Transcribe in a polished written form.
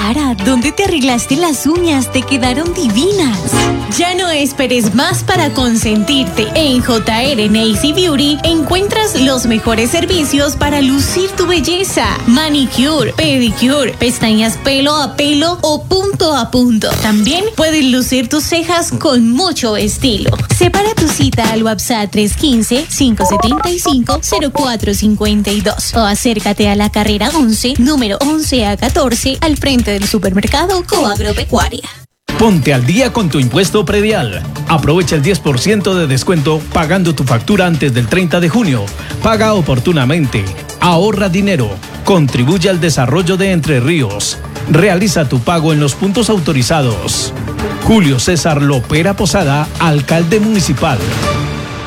Sara, ¿dónde te arreglaste las uñas? Te quedaron divinas. Ya no esperes más para consentirte. En JR Nacy Beauty encuentras los mejores servicios para lucir tu belleza. Manicure, pedicure, pestañas pelo a pelo o punto a punto. También puedes lucir tus cejas con mucho estilo. Separa tu cita al WhatsApp 315-575-0452 o acércate a la carrera 11, número 11 a 14, al frente del supermercado Coagropecuaria. Ponte al día con tu impuesto predial. Aprovecha el 10% de descuento pagando tu factura antes del 30 de junio. Paga oportunamente. Ahorra dinero. Contribuye al desarrollo de Entre Ríos. Realiza tu pago en los puntos autorizados. Julio César Lopera Posada, alcalde municipal.